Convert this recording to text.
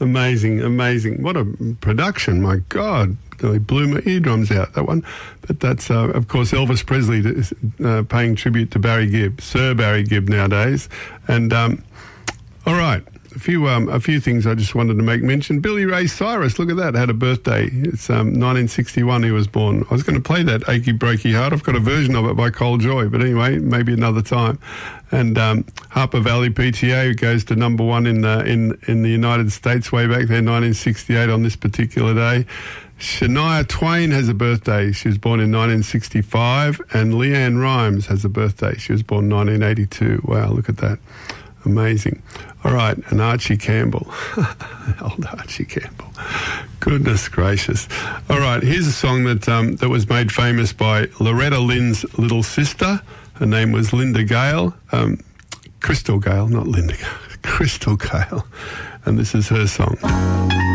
Amazing, amazing. What a production, my God. Really blew my eardrums out, that one. But that's, of course, Elvis Presley paying tribute to Barry Gibb, Sir Barry Gibb nowadays. And, all right, a few things I just wanted to make mention. Billy Ray Cyrus, look at that, had a birthday. It's 1961 he was born. I was going to play that Achy Breaky Heart. I've got a version of it by Cole Joy, but anyway, maybe another time. And Harper Valley PTA goes to number one in the United States way back there, 1968 on this particular day. Shania Twain has a birthday. She was born in 1965. And Leanne Rimes has a birthday. She was born 1982. Wow, look at that. Amazing. All right, and Archie Campbell. Old Archie Campbell. Goodness gracious. All right, here's a song that was made famous by Loretta Lynn's little sister. Her name was Linda Gale. Crystal Gale, not Linda Gale. Crystal Gale. And this is her song.